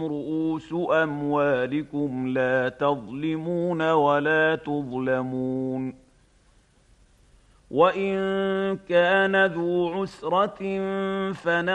رؤوس أموالكم لا تظلمون ولا تظلمون وإن كان ذو عسرة